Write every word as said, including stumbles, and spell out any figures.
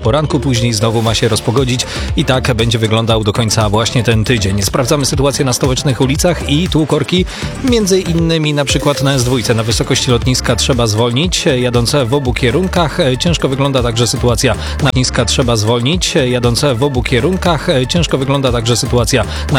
poranku, później znowu ma się rozpogodzić i tak będzie wyglądał do końca właśnie ten tydzień. Sprawdzamy sytuację na stołecznych ulicach i tu korki, między innymi na przykład na S dwa na wysokości lotniska trzeba zwolnić, jadąc w obu kierunkach. Ciężko wygląda także sytuacja na lotniska trzeba zwolnić, jadąc w obu kierunkach. Ciężko wygląda także sytuacja na